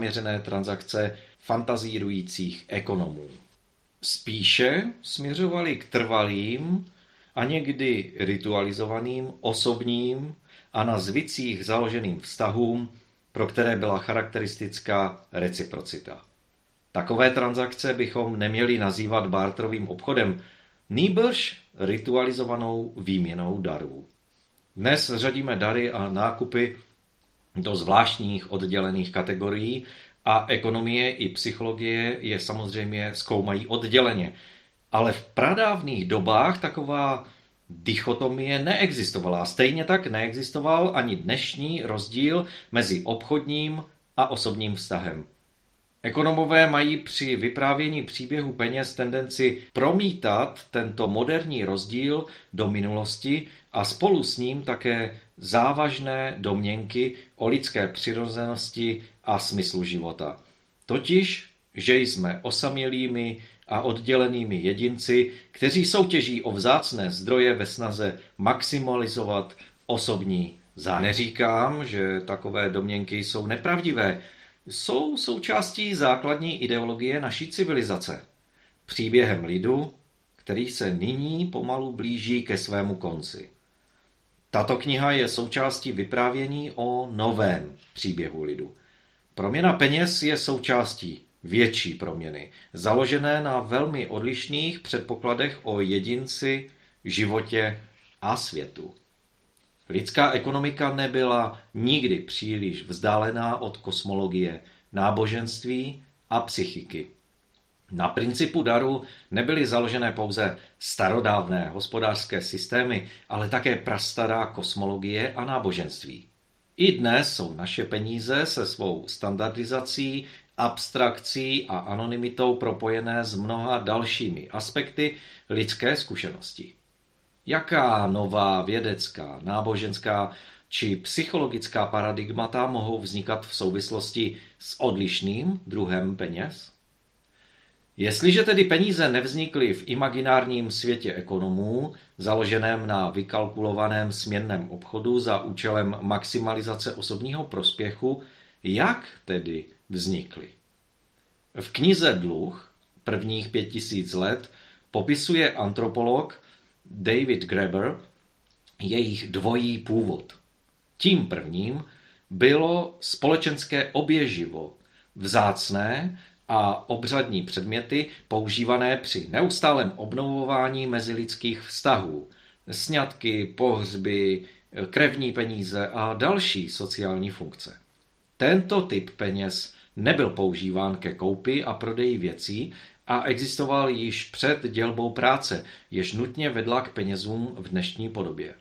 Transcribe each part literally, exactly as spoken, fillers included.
měřené transakce fantazírujících ekonomů. Spíše směřovaly k trvalým a někdy ritualizovaným, osobním a na zvicích založeným vztahům, pro které byla charakteristická reciprocita. Takové transakce bychom neměli nazývat barterovým obchodem, nýbrž ritualizovanou výměnou darů. Dnes řadíme dary a nákupy do zvláštních oddělených kategorií a ekonomie i psychologie je samozřejmě zkoumají odděleně. Ale v pradávných dobách taková dichotomie neexistovala. Stejně tak neexistoval ani dnešní rozdíl mezi obchodním a osobním vztahem. Ekonomové mají při vyprávění příběhu peněz tendenci promítat tento moderní rozdíl do minulosti a spolu s ním také závažné domněnky o lidské přirozenosti a smyslu života. Totiž, že jsme osamělými a oddělenými jedinci, kteří soutěží o vzácné zdroje ve snaze maximalizovat osobní zájem. Neříkám, že takové domněnky jsou nepravdivé, jsou součástí základní ideologie naší civilizace. Příběhem lidu, který se nyní pomalu blíží ke svému konci. Tato kniha je součástí vyprávění o novém příběhu lidu. Proměna peněz je součástí větší proměny, založené na velmi odlišných předpokladech o jedinci, životě a světu. Lidská ekonomika nebyla nikdy příliš vzdálená od kosmologie, náboženství a psychiky. Na principu daru nebyly založené pouze starodávné hospodářské systémy, ale také prastará kosmologie a náboženství. I dnes jsou naše peníze se svou standardizací, abstrakcí a anonymitou propojené s mnoha dalšími aspekty lidské zkušenosti. Jaká nová vědecká, náboženská či psychologická paradigmata mohou vznikat v souvislosti s odlišným druhem peněz? Jestliže tedy peníze nevznikly v imaginárním světě ekonomů, založeném na vykalkulovaném směnném obchodu za účelem maximalizace osobního prospěchu, jak tedy vznikly? V knize Dluh prvních pět tisíc let popisuje antropolog David Graeber jejich dvojí původ. Tím prvním bylo společenské oběživo, vzácné a obřadní předměty používané při neustálém obnovování mezilidských vztahů, sňatky, pohřby, krevní peníze a další sociální funkce. Tento typ peněz nebyl používán ke koupi a prodeji věcí a existoval již před dělbou práce, jež nutně vedla k penězům v dnešní podobě.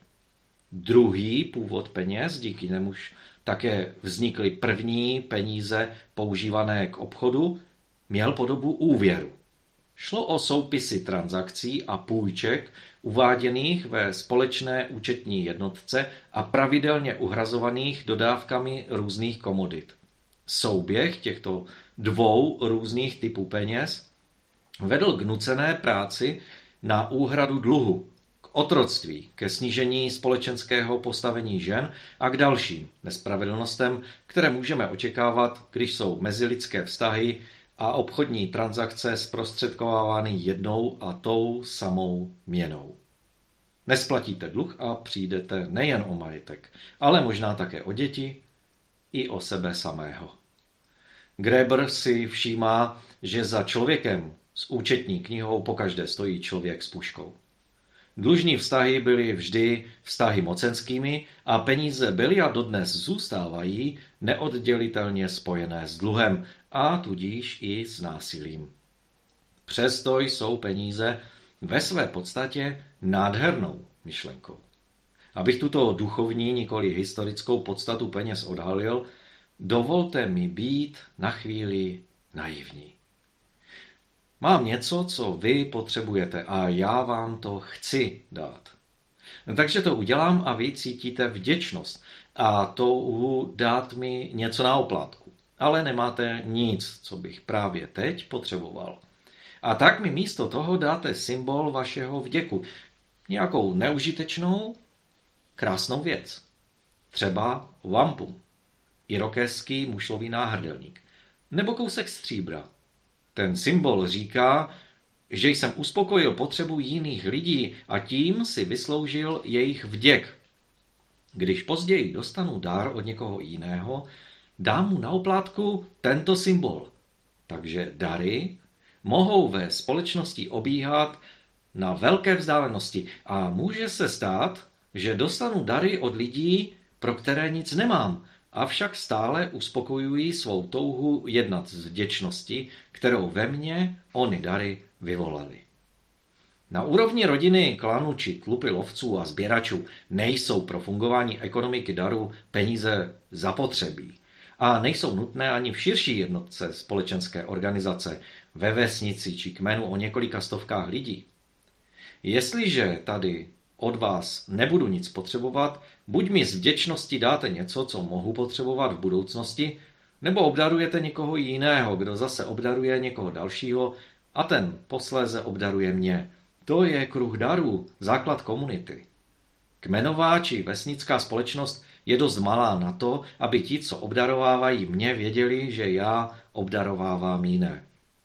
Druhý původ peněz, díky němuž také vznikly první peníze používané k obchodu, měl podobu úvěru. Šlo o soupisy transakcí a půjček uváděných ve společné účetní jednotce a pravidelně uhrazovaných dodávkami různých komodit. Souběh těchto dvou různých typů peněz vedl k nucené práci na úhradu dluhu, k otroctví, ke snížení společenského postavení žen a k dalším nespravedlnostem, které můžeme očekávat, když jsou mezilidské vztahy a obchodní transakce zprostředkovávány jednou a tou samou měnou. Nesplatíte dluh a přijdete nejen o majetek, ale možná také o děti i o sebe samého. Graeber si všímá, že za člověkem s účetní knihou pokaždé stojí člověk s puškou. Dlužní vztahy byly vždy vztahy mocenskými a peníze byly a dodnes zůstávají neoddělitelně spojené s dluhem a tudíž i s násilím. Přesto jsou peníze ve své podstatě nádhernou myšlenkou. Abych tuto duchovní, nikoli historickou podstatu peněz odhalil, dovolte mi být na chvíli naivní. Mám něco, co vy potřebujete a já vám to chci dát. Takže to udělám a vy cítíte vděčnost a touhu dát mi něco na oplátku. Ale nemáte nic, co bych právě teď potřeboval. A tak mi místo toho dáte symbol vašeho vděku. Nějakou neužitečnou, krásnou věc. Třeba wampum, irokeský mušlový náhrdelník. nebo kousek stříbra. Ten symbol říká, že jsem uspokojil potřebu jiných lidí a tím si vysloužil jejich vděk. Když později dostanu dár od někoho jiného, dám mu na oplátku tento symbol. Takže dary mohou ve společnosti obíhat na velké vzdálenosti a může se stát, že dostanu dary od lidí, pro které nic nemám, avšak stále uspokojují svou touhu jednat z vděčnosti, kterou ve mně ony dary vyvolaly. Na úrovni rodiny, klanu či tlupy lovců a sběračů nejsou pro fungování ekonomiky daru peníze zapotřebí a nejsou nutné ani v širší jednotce společenské organizace, ve vesnici či kmenu o několika stovkách lidí. Jestliže tady od vás nebudu nic potřebovat, buď mi z vděčnosti dáte něco, co mohu potřebovat v budoucnosti, nebo obdarujete někoho jiného, kdo zase obdaruje někoho dalšího a ten posléze obdaruje mě. To je kruh darů, základ komunity. Kmenová či vesnická společnost je dost malá na to, aby ti, co obdarovávají mě, věděli, že já obdarovávám jiné.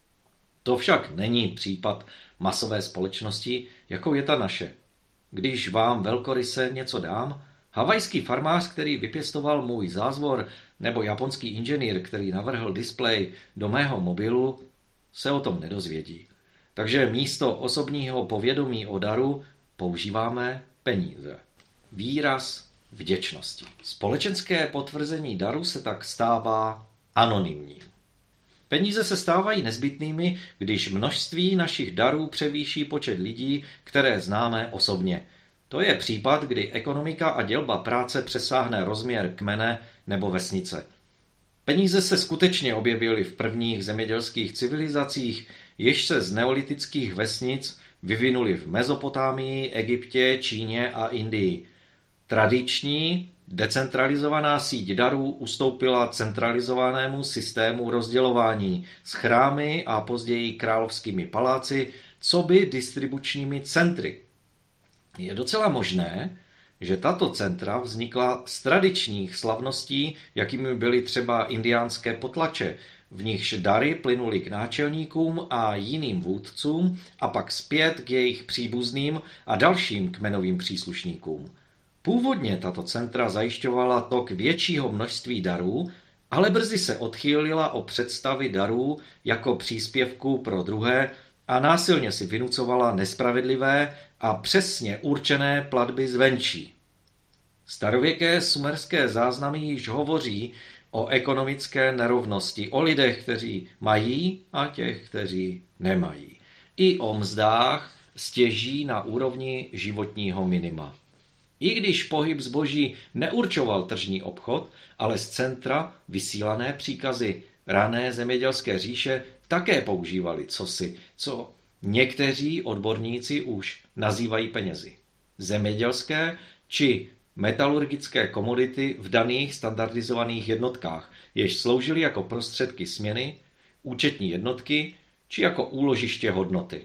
To však není případ masové společnosti, jakou je ta naše. Když vám velkoryse něco dám, havajský farmář, který vypěstoval můj zázvor, nebo japonský inženýr, který navrhl displej do mého mobilu, se o tom nedozvědí. Takže místo osobního povědomí o daru používáme peníze. Výraz vděčnosti. Společenské potvrzení daru se tak stává anonymním. Peníze se stávají nezbytnými, když množství našich darů převýší počet lidí, které známe osobně. To je případ, kdy ekonomika a dělba práce přesáhne rozměr kmene nebo vesnice. Peníze se skutečně objevily v prvních zemědělských civilizacích, jež se z neolitických vesnic vyvinuly v Mezopotámii, Egyptě, Číně a Indii. Tradiční, decentralizovaná síť darů ustoupila centralizovanému systému rozdělování s chrámy a později královskými paláci, coby distribučními centry. Je docela možné, že tato centra vznikla z tradičních slavností, jakými byly třeba indiánské potlače, v nichž dary plynuly k náčelníkům a jiným vůdcům a pak zpět k jejich příbuzným a dalším kmenovým příslušníkům. Původně tato centra zajišťovala tok většího množství darů, ale brzy se odchýlila od představy darů jako příspěvku pro druhé a násilně si vynucovala nespravedlivé a přesně určené platby zvenčí. Starověké sumerské záznamy již hovoří o ekonomické nerovnosti, o lidech, kteří mají a těch, kteří nemají. I o mzdách stěží na úrovni životního minima. I když pohyb zboží neurčoval tržní obchod, ale z centra vysílané příkazy rané zemědělské říše také používali cosi, co někteří odborníci už nazývají penězi. Zemědělské či metalurgické komodity v daných standardizovaných jednotkách, jež sloužily jako prostředky směny, účetní jednotky či jako úložiště hodnoty.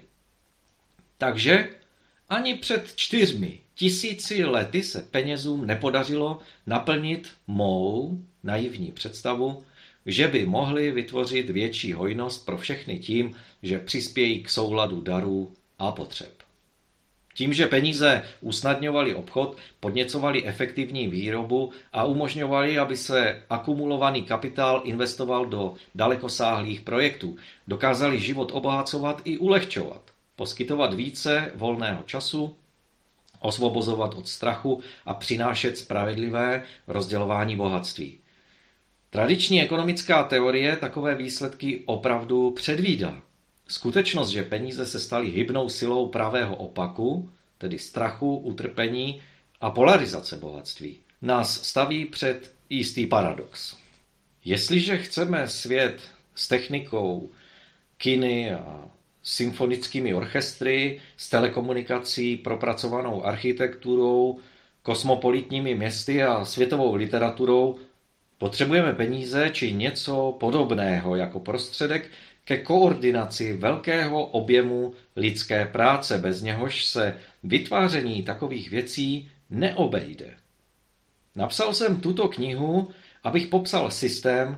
Takže ani před čtyřmi tisíci lety se penězům nepodařilo naplnit mou naivní představu, že by mohli vytvořit větší hojnost pro všechny tím, že přispějí k souladu darů a potřeb. Tím, že peníze usnadňovaly obchod, podněcovaly efektivní výrobu a umožňovaly, aby se akumulovaný kapitál investoval do dalekosáhlých projektů, dokázali život obohacovat i ulehčovat, poskytovat více volného času, osvobozovat od strachu a přinášet spravedlivé rozdělování bohatství. Tradiční ekonomická teorie takové výsledky opravdu předvídá. Skutečnost, že peníze se staly hybnou silou pravého opaku, tedy strachu, utrpení a polarizace bohatství, nás staví před jistý paradox. Jestliže chceme svět s technikou, kiny a symfonickými orchestry, s telekomunikací, propracovanou architekturou, kosmopolitními městy a světovou literaturou, potřebujeme peníze či něco podobného jako prostředek ke koordinaci velkého objemu lidské práce, bez něhož se vytváření takových věcí neobejde. Napsal jsem tuto knihu, abych popsal systém,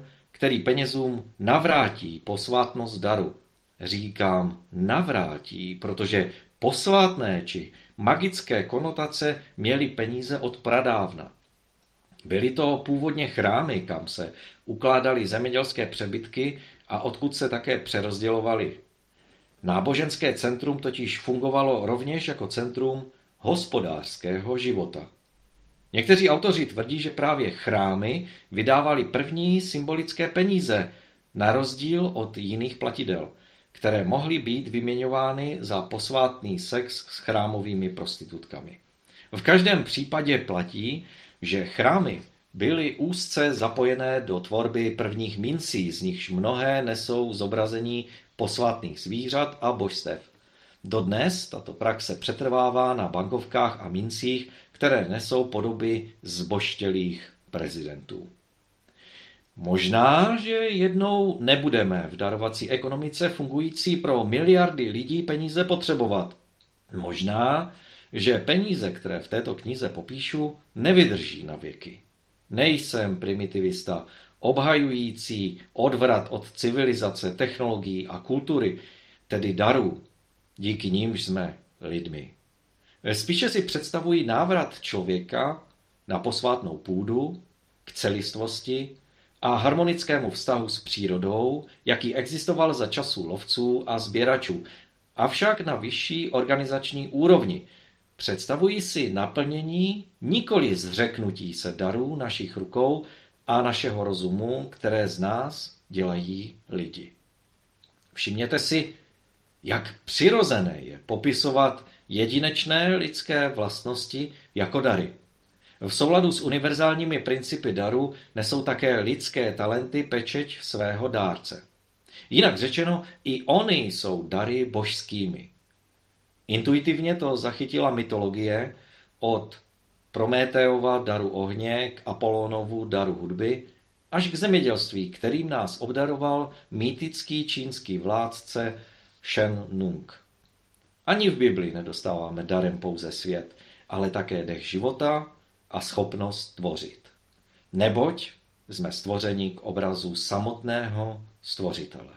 který penězům navrátí posvátnost daru. Říkám navrátí, protože posvátné či magické konotace měly peníze od pradávna. Byly to původně chrámy, kam se ukládaly zemědělské přebytky a odkud se také přerozdělovaly. Náboženské centrum totiž fungovalo rovněž jako centrum hospodářského života. Někteří autoři tvrdí, že právě chrámy vydávaly první symbolické peníze, na rozdíl od jiných platidel, které mohly být vyměňovány za posvátný sex s chrámovými prostitutkami. V každém případě platí, že chrámy byly úzce zapojené do tvorby prvních mincí, z nichž mnohé nesou zobrazení posvátných zvířat a božstev. Dodnes tato praxe přetrvává na bankovkách a mincích, které nesou podoby zboštělých prezidentů. Možná, že jednou nebudeme v darovací ekonomice fungující pro miliardy lidí peníze potřebovat. Možná, že peníze, které v této knize popíšu, nevydrží na věky. Nejsem primitivista, obhajující odvrat od civilizace, technologií a kultury, tedy darů, díky nímž jsme lidmi. Spíše si představuji návrat člověka na posvátnou půdu, k celistvosti a harmonickému vztahu s přírodou, jaký existoval za časů lovců a sběračů, avšak na vyšší organizační úrovni. Představuji si naplnění, nikoli zřeknutí se darů našich rukou a našeho rozumu, které z nás dělají lidi. Všimněte si, jak přirozené je popisovat jedinečné lidské vlastnosti jako dary. V souladu s univerzálními principy daru nesou také lidské talenty pečeť svého dárce. Jinak řečeno, i ony jsou dary božskými. Intuitivně to zachytila mytologie od Prométeova daru ohně k Apolónovu daru hudby až k zemědělství, kterým nás obdaroval mýtický čínský vládce Shen Nung. Ani v Bibli nedostáváme darem pouze svět, ale také dech života a schopnost tvořit. Neboť jsme stvořeni k obrazu samotného stvořitele.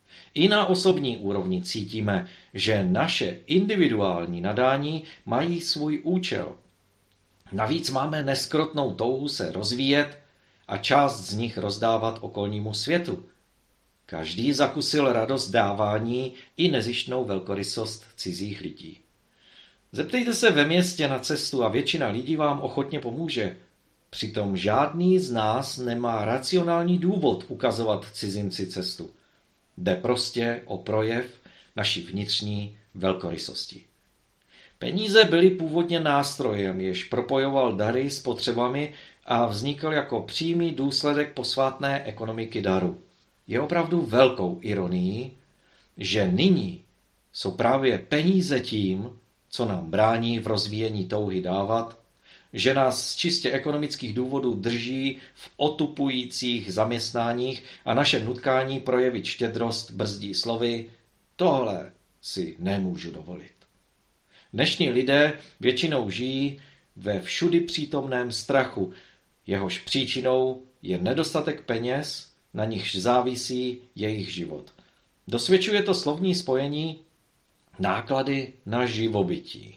I na osobní úrovni cítíme, že naše individuální nadání mají svůj účel. Navíc máme neskrotnou touhu se rozvíjet a část z nich rozdávat okolnímu světu. Každý zakusil radost dávání i nezištnou velkorysost cizích lidí. Zeptejte se ve městě na cestu a většina lidí vám ochotně pomůže. Přitom žádný z nás nemá racionální důvod ukazovat cizinci cestu. Jde prostě o projev naší vnitřní velkorysosti. Peníze byly původně nástrojem, jež propojoval dary s potřebami a vznikl jako přímý důsledek posvátné ekonomiky daru. Je opravdu velkou ironií, že nyní jsou právě peníze tím, co nám brání v rozvíjení touhy dávat, že nás z čistě ekonomických důvodů drží v otupujících zaměstnáních a naše nutkání projevit štědrost brzdí slovy tohle si nemůžu dovolit. Dnešní lidé většinou žijí ve všudy přítomném strachu, jehož příčinou je nedostatek peněz, na nichž závisí jejich život. Dosvědčuje to slovní spojení náklady na živobytí,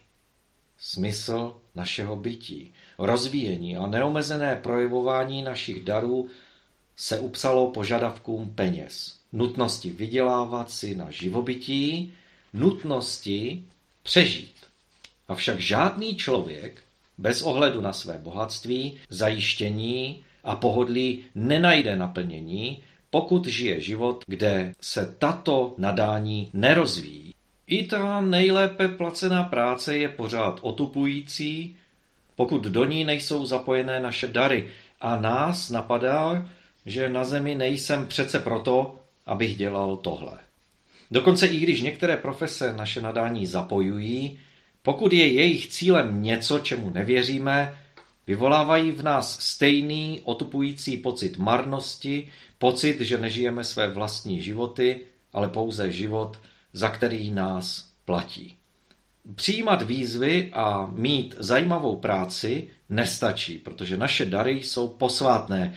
smysl našeho bytí, rozvíjení a neomezené projevování našich darů se upsalo požadavkům peněz, nutnosti vydělávat si na živobytí, nutnosti přežít. Avšak žádný člověk bez ohledu na své bohatství, zajištění a pohodlí nenajde naplnění, pokud žije život, kde se tato nadání nerozvíjí. I ta nejlépe placená práce je pořád otupující, pokud do ní nejsou zapojené naše dary a nás napadá, že na zemi nejsem přece proto, abych dělal tohle. Dokonce i když některé profese naše nadání zapojují, pokud je jejich cílem něco, čemu nevěříme, vyvolávají v nás stejný otupující pocit marnosti, pocit, že nežijeme své vlastní životy, ale pouze život, za který nás platí. Přijímat výzvy a mít zajímavou práci nestačí, protože naše dary jsou posvátné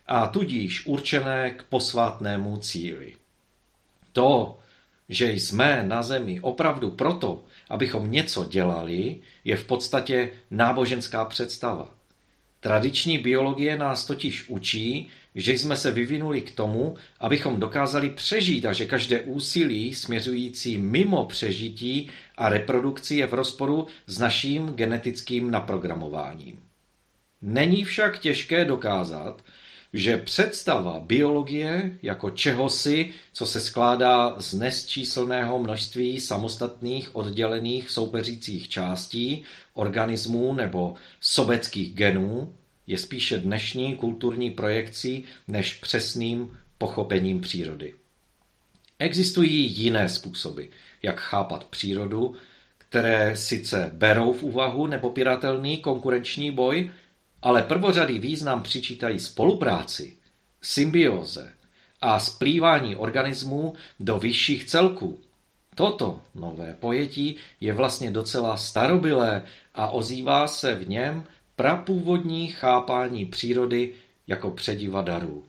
a tudíž určené k posvátnému cíli. To, že jsme na zemi opravdu proto, abychom něco dělali, je v podstatě náboženská představa. Tradiční biologie nás totiž učí, že jsme se vyvinuli k tomu, abychom dokázali přežít a že každé úsilí směřující mimo přežití a reprodukci je v rozporu s naším genetickým naprogramováním. Není však těžké dokázat, že představa biologie jako čehosi, co se skládá z nesčíslného množství samostatných oddělených soupeřících částí, organismů nebo sobeckých genů, je spíše dnešní kulturní projekcí než přesným pochopením přírody. Existují jiné způsoby, jak chápat přírodu, které sice berou v úvahu nepopiratelný konkurenční boj, ale prvořadý význam přičítají spolupráci, symbióze a splývání organismů do vyšších celků. Toto nové pojetí je vlastně docela starobylé a ozývá se v něm prapůvodní chápání přírody jako přediva darů.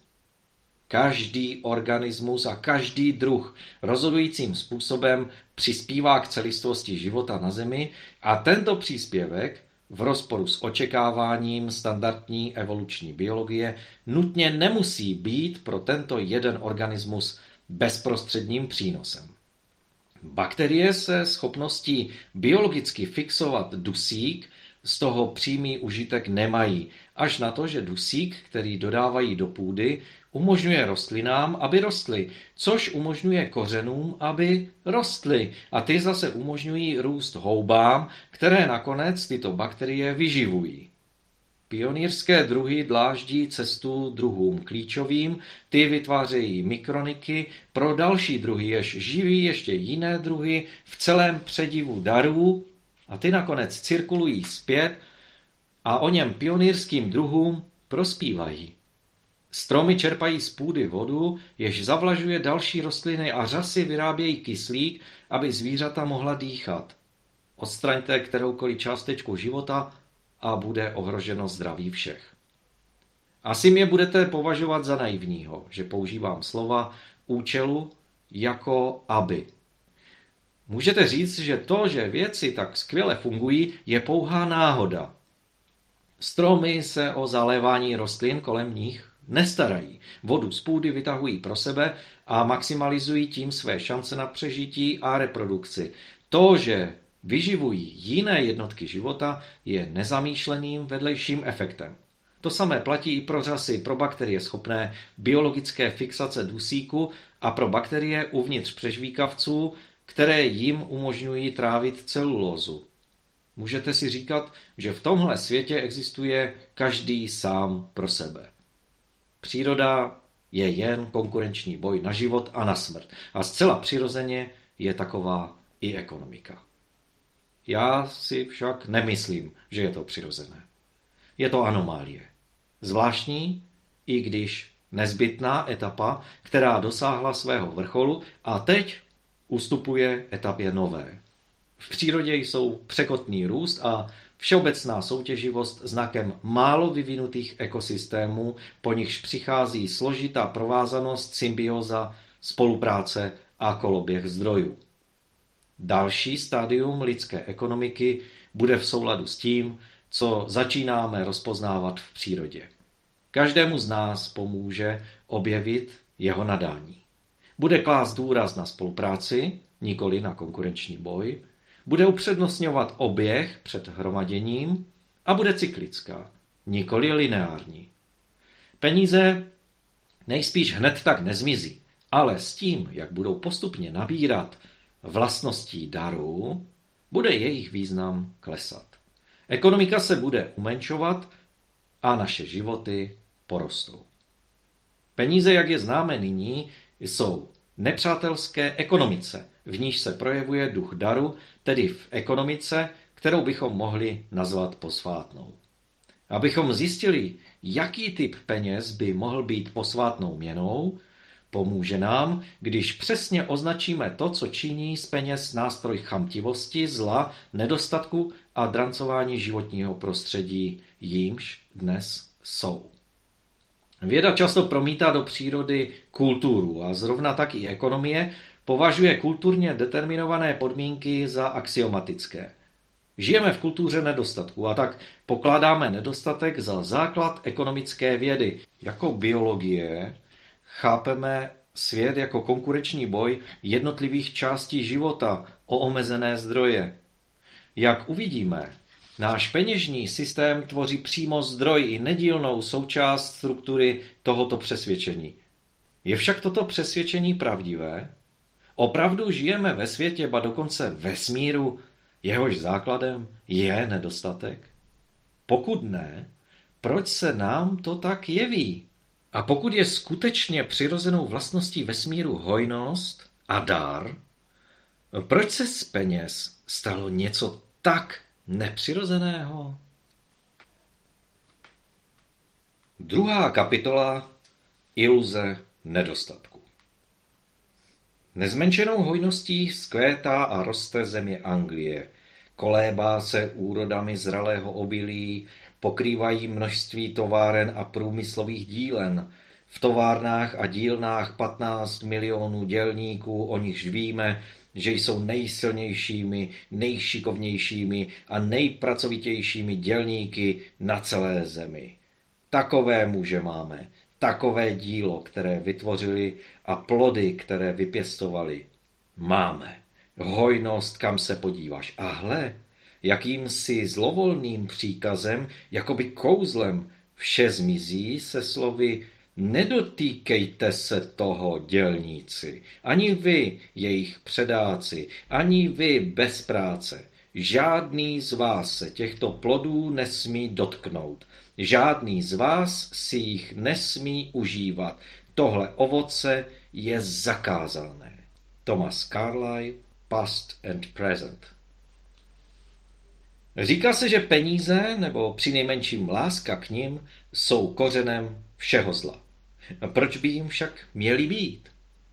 Každý organismus a každý druh rozhodujícím způsobem přispívá k celistvosti života na Zemi a tento příspěvek v rozporu s očekáváním standardní evoluční biologie nutně nemusí být pro tento jeden organismus bezprostředním přínosem. Bakterie se schopností biologicky fixovat dusík z toho přímý užitek nemají, až na to, že dusík, který dodávají do půdy, umožňuje rostlinám, aby rostly, což umožňuje kořenům, aby rostly, a ty zase umožňují růst houbám, které nakonec tyto bakterie vyživují. Pionýrské druhy dláždí cestu druhům klíčovým, ty vytvářejí mikroniky pro další druhy, jež živí ještě jiné druhy v celém předivu darů, a ty nakonec cirkulují zpět a o něm pionýrským druhům prospívají. Stromy čerpají z půdy vodu, jež zavlažuje další rostliny a řasy vyrábějí kyslík, aby zvířata mohla dýchat. Odstraňte kteroukoliv částečku života a bude ohroženo zdraví všech. Asi mě budete považovat za naivního, že používám slova účelu jako aby. Můžete říct, že to, že věci tak skvěle fungují, je pouhá náhoda. Stromy se o zalévání rostlin kolem nich nestarají. Vodu z půdy vytahují pro sebe a maximalizují tím své šance na přežití a reprodukci. To, že vyživují jiné jednotky života, je nezamýšleným vedlejším efektem. To samé platí i pro řasy, pro bakterie schopné biologické fixace dusíku a pro bakterie uvnitř přežvíkavců, které jim umožňují trávit celulózu. Můžete si říkat, že v tomhle světě existuje každý sám pro sebe. Příroda je jen konkurenční boj na život a na smrt. A zcela přirozeně je taková i ekonomika. Já si však nemyslím, že je to přirozené. Je to anomálie. Zvláštní, i když nezbytná etapa, která dosáhla svého vrcholu a teď ustupuje etapě nové. V přírodě jsou překotný růst a všeobecná soutěživost znakem málo vyvinutých ekosystémů, po nichž přichází složitá provázanost, symbióza, spolupráce a koloběh zdrojů. Další stádium lidské ekonomiky bude v souladu s tím, co začínáme rozpoznávat v přírodě. Každému z nás pomůže objevit jeho nadání. Bude klást důraz na spolupráci, nikoli na konkurenční boj, bude upřednostňovat oběh před hromaděním a bude cyklická, nikoli lineární. Peníze nejspíš hned tak nezmizí, ale s tím, jak budou postupně nabírat vlastností darů, bude jejich význam klesat. Ekonomika se bude umenšovat a naše životy porostou. Peníze, jak je známe nyní, jsou nepřátelské ekonomice, v níž se projevuje duch daru, tedy v ekonomice, kterou bychom mohli nazvat posvátnou. Abychom zjistili, jaký typ peněz by mohl být posvátnou měnou, pomůže nám, když přesně označíme to, co činí z peněz nástroj chamtivosti, zla, nedostatku a drancování životního prostředí, jímž dnes jsou. Věda často promítá do přírody kulturu a zrovna tak i ekonomie považuje kulturně determinované podmínky za axiomatické. Žijeme v kultuře nedostatku a tak pokládáme nedostatek za základ ekonomické vědy. Jako biologie chápeme svět jako konkurenční boj jednotlivých částí života o omezené zdroje. Jak uvidíme, náš peněžní systém tvoří přímo zdroj i nedílnou součást struktury tohoto přesvědčení. Je však toto přesvědčení pravdivé? Opravdu žijeme ve světě, ba dokonce vesmíru, jehož základem je nedostatek? Pokud ne, proč se nám to tak jeví? A pokud je skutečně přirozenou vlastností vesmíru hojnost a dar, proč se z peněz stalo něco tak nepřirozeného? Druhá kapitola. Iluze nedostatku. Nezmenšenou hojností zkvétá a roste země Anglie. Kolébá se úrodami zralého obilí, pokrývají množství továren a průmyslových dílen. V továrnách a dílnách patnáct milionů dělníků, o nichž víme, že jsou nejsilnějšími, nejšikovnějšími a nejpracovitějšími dělníky na celé zemi. Takové muže máme, takové dílo, které vytvořili a plody, které vypěstovali. Máme hojnost, kam se podíváš. A hle, jakýmsi zlovolným příkazem, jakoby kouzlem, vše zmizí se slovy: nedotýkejte se toho, dělníci, ani vy, jejich předáci, ani vy bez práce. Žádný z vás se těchto plodů nesmí dotknout. Žádný z vás si jich nesmí užívat. Tohle ovoce je zakázané. Thomas Carlyle, Past and Present. Říká se, že peníze, nebo přinejmenším láska k nim, jsou kořenem všeho zla. Proč by jim však měly být?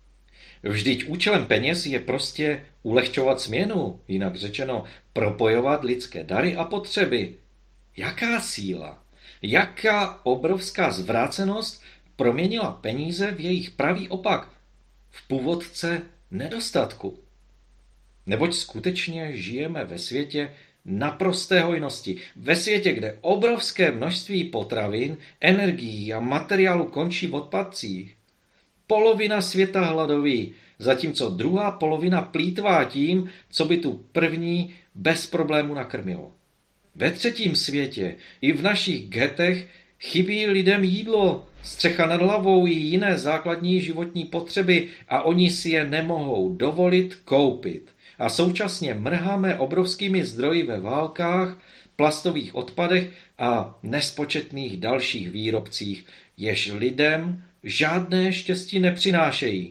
Vždyť účelem peněz je prostě ulehčovat směnu, jinak řečeno propojovat lidské dary a potřeby. Jaká síla, jaká obrovská zvrácenost proměnila peníze v jejich pravý opak, v původce nedostatku. Neboť skutečně žijeme ve světě naprosté hojnosti, ve světě, kde obrovské množství potravin, energií a materiálu končí v odpadcích. Polovina světa hladoví, zatímco druhá polovina plýtvá tím, co by tu první bez problému nakrmilo. Ve třetím světě i v našich ghetech chybí lidem jídlo, střecha nad hlavou i jiné základní životní potřeby a oni si je nemohou dovolit koupit. A současně mrháme obrovskými zdroji ve válkách, plastových odpadech a nespočetných dalších výrobcích, jež lidem žádné štěstí nepřinášejí.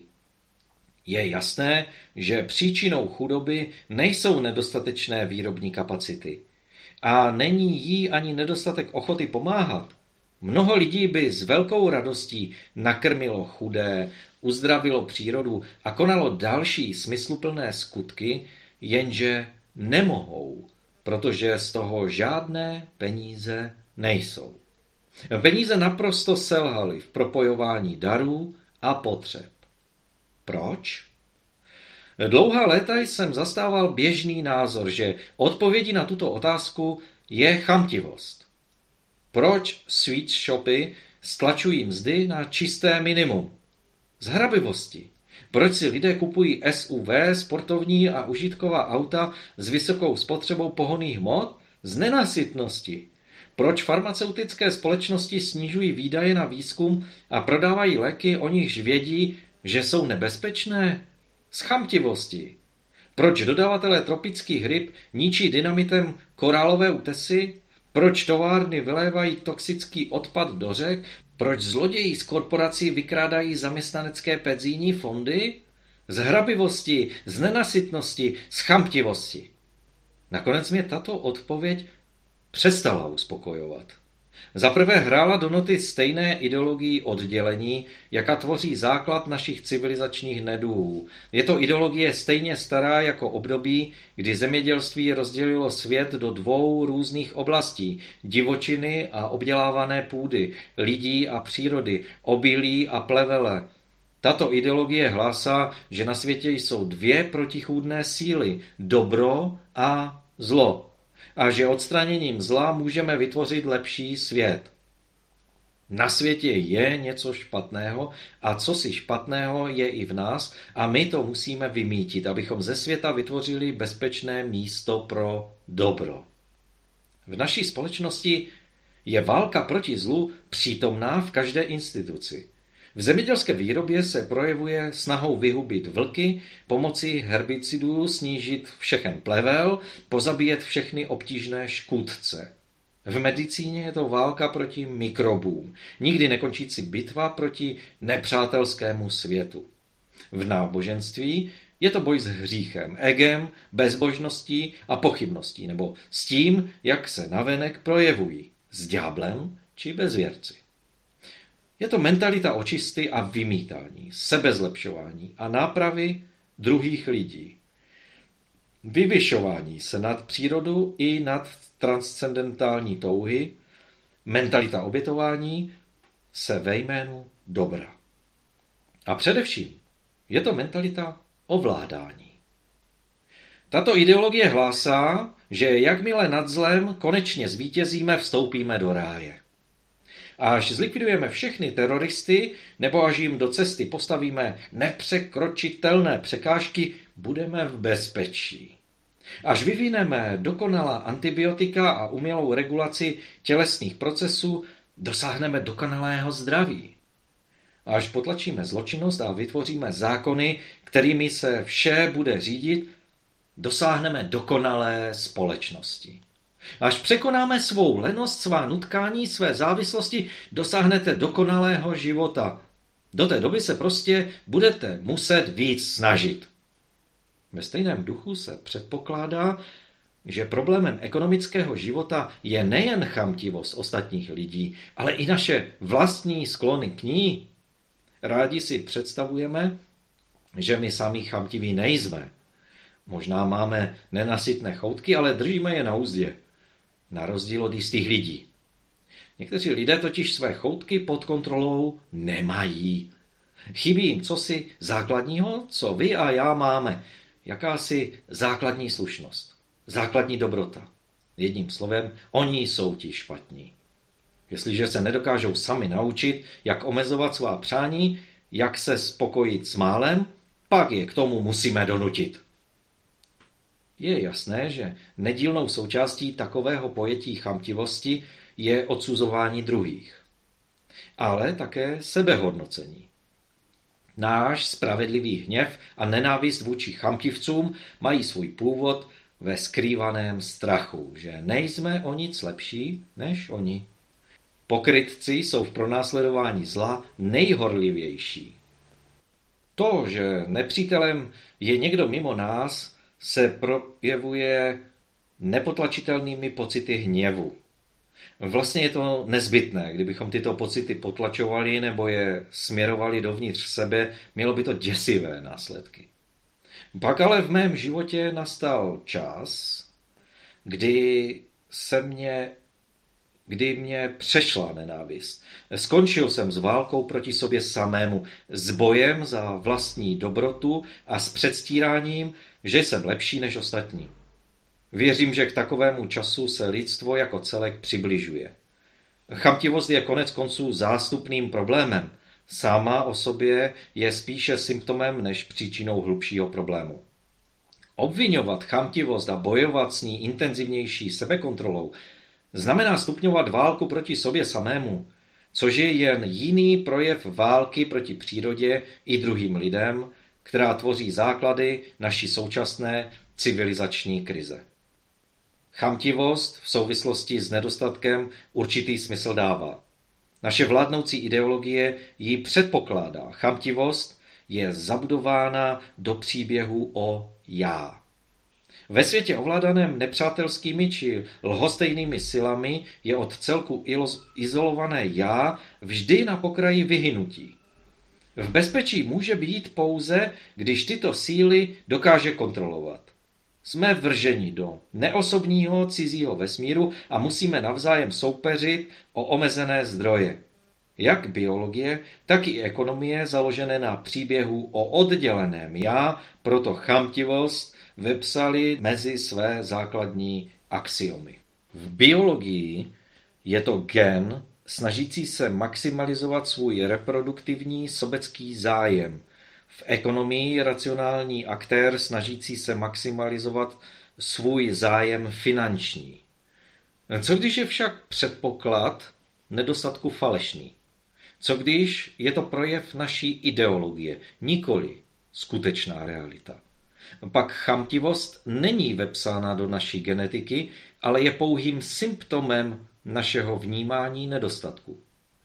Je jasné, že příčinou chudoby nejsou nedostatečné výrobní kapacity. A není jí ani nedostatek ochoty pomáhat. Mnoho lidí by s velkou radostí nakrmilo chudé, uzdravilo přírodu a konalo další smysluplné skutky, jenže nemohou, protože z toho žádné peníze nejsou. Peníze naprosto selhaly v propojování darů a potřeb. Proč? Dlouhá léta jsem zastával běžný názor, že odpovědí na tuto otázku je chamtivost. Proč sweet shopy stlačují mzdy na čisté minimum? Z hrabivosti. Proč si lidé kupují S U V, sportovní a užitková auta s vysokou spotřebou pohonných hmot? Z nenasytnosti. Proč farmaceutické společnosti snižují výdaje na výzkum a prodávají léky, o nichž vědí, že jsou nebezpečné? Z chamtivosti. Proč dodavatelé tropických ryb ničí dynamitem korálové útesy? Proč továrny vylévají toxický odpad do řek? Proč zloději z korporací vykrádají zaměstnanecké penzijní fondy? Z hrabivosti, z nenasytnosti, z chamtivosti. Nakonec mě tato odpověď přestala uspokojovat. Zaprvé hrála do noty stejné ideologii oddělení, jaká tvoří základ našich civilizačních neduhů. Je to ideologie stejně stará jako období, kdy zemědělství rozdělilo svět do dvou různých oblastí: divočiny a obdělávané půdy, lidí a přírody, obilí a plevele. Tato ideologie hlásá, že na světě jsou dvě protichůdné síly, dobro a zlo, a že odstraněním zla můžeme vytvořit lepší svět. Na světě je něco špatného a co si špatného je i v nás a my to musíme vymítit, abychom ze světa vytvořili bezpečné místo pro dobro. V naší společnosti je válka proti zlu přítomná v každé instituci. V zemědělské výrobě se projevuje snahou vyhubit vlky, pomocí herbicidů snížit všechen plevel, pozabíjet všechny obtížné škůdce. V medicíně je to válka proti mikrobům, nikdy nekončící bitva proti nepřátelskému světu. V náboženství je to boj s hříchem, egem, bezbožností a pochybností, nebo s tím, jak se navenek projevují, s ďáblem či bezvěrci. Je to mentalita očisty a vymítání, sebezlepšování a nápravy druhých lidí. Vyvyšování se nad přírodu i nad transcendentální touhy, mentalita obětování se ve jménu dobra. A především je to mentalita ovládání. Tato ideologie hlásá, že jakmile nad zlem konečně zvítězíme, vstoupíme do ráje. A až zlikvidujeme všechny teroristy, nebo až jim do cesty postavíme nepřekročitelné překážky, budeme v bezpečí. Až vyvineme dokonalá antibiotika a umělou regulaci tělesných procesů, dosáhneme dokonalého zdraví. A až potlačíme zločinnost a vytvoříme zákony, kterými se vše bude řídit, dosáhneme dokonalé společnosti. Až překonáme svou lenost, svá nutkání, své závislosti, dosáhnete dokonalého života. Do té doby se prostě budete muset víc snažit. Ve stejném duchu se předpokládá, že problémem ekonomického života je nejen chamtivost ostatních lidí, ale i naše vlastní sklony k ní. Rádi si představujeme, že my sami chamtiví nejsme. Možná máme nenasytné choutky, ale držíme je na úzdě. Na rozdíl od jistých lidí. Někteří lidé totiž své choutky pod kontrolou nemají. Chybí jim cosi základního, co vy a já máme. Jakási základní slušnost, základní dobrota. Jedním slovem, oni jsou ti špatní. Jestliže se nedokážou sami naučit, jak omezovat svá přání, jak se spokojit s málem, pak je k tomu musíme donutit. Je jasné, že nedílnou součástí takového pojetí chamtivosti je odsuzování druhých, ale také sebehodnocení. Náš spravedlivý hněv a nenávist vůči chamtivcům mají svůj původ ve skrývaném strachu, že nejsme o nic lepší než oni. Pokrytci jsou v pronásledování zla nejhorlivější. To, že nepřítelem je někdo mimo nás, se projevuje nepotlačitelnými pocity hněvu. Vlastně je to nezbytné, kdybychom tyto pocity potlačovali nebo je směrovali dovnitř sebe, mělo by to děsivé následky. Pak ale v mém životě nastal čas, kdy se mě, kdy mě přešla nenávist. Skončil jsem s válkou proti sobě samému, s bojem za vlastní dobrotu a s předstíráním, že jsem lepší než ostatní. Věřím, že k takovému času se lidstvo jako celek přibližuje. Chamtivost je konec konců zástupným problémem. Sama o sobě je spíše symptomem než příčinou hlubšího problému. Obviňovat chamtivost a bojovat s ní intenzivnější sebekontrolou znamená stupňovat válku proti sobě samému, což je jen jiný projev války proti přírodě i druhým lidem, která tvoří základy naší současné civilizační krize. Chamtivost v souvislosti s nedostatkem určitý smysl dává. Naše vládnoucí ideologie ji předpokládá. Chamtivost je zabudována do příběhu o já. Ve světě ovládaném nepřátelskými či lhostejnými silami je od celku izolované já vždy na pokraji vyhynutí. V bezpečí může být pouze, když tyto síly dokáže kontrolovat. Jsme vrženi do neosobního cizího vesmíru a musíme navzájem soupeřit o omezené zdroje. Jak biologie, tak i ekonomie založené na příběhu o odděleném já, proto chamtivost vepsali mezi své základní axiomy. V biologii je to gen, snažící se maximalizovat svůj reproduktivní sobecký zájem. V ekonomii racionální aktér snažící se maximalizovat svůj zájem finanční. Co když je však předpoklad nedostatku falešný? Co když je to projev naší ideologie, nikoli skutečná realita? Pak chamtivost není vepsána do naší genetiky, ale je pouhým symptomem našeho vnímání nedostatku.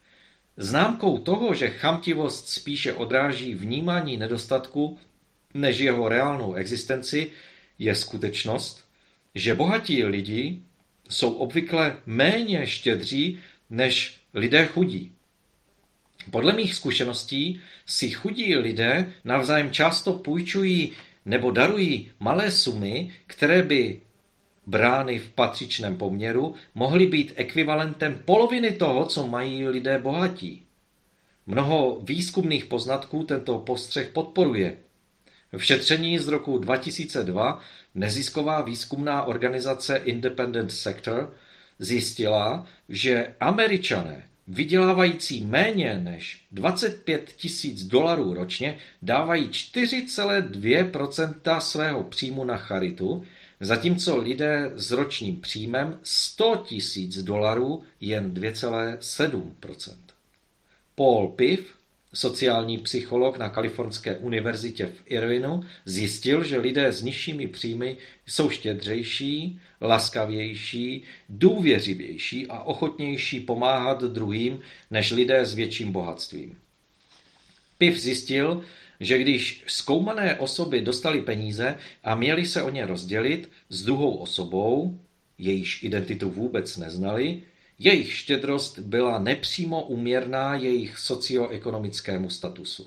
Známkou toho, že chamtivost spíše odráží vnímání nedostatku než jeho reálnou existenci, je skutečnost, že bohatí lidi jsou obvykle méně štědří než lidé chudí. Podle mých zkušeností si chudí lidé navzájem často půjčují nebo darují malé sumy, které by brány v patřičném poměru mohly být ekvivalentem poloviny toho, co mají lidé bohatí. Mnoho výzkumných poznatků tento postřeh podporuje. V šetření z roku dva tisíce dva nezisková výzkumná organizace Independent Sector zjistila, že Američané vydělávající méně než dvacet pět tisíc dolarů ročně dávají čtyři celá dvě procenta svého příjmu na charitu, zatímco lidé s ročním příjmem sto tisíc dolarů jen dvě celá sedm procenta. Paul Piff, sociální psycholog na Kalifornské univerzitě v Irvinu, zjistil, že lidé s nižšími příjmy jsou štědřejší, laskavější, důvěřivější a ochotnější pomáhat druhým než lidé s větším bohatstvím. Piff zjistil, že když zkoumané osoby dostali peníze a měli se o ně rozdělit s druhou osobou, jejíž identitu vůbec neznali, jejich štědrost byla nepřímo úměrná jejich socioekonomickému statusu.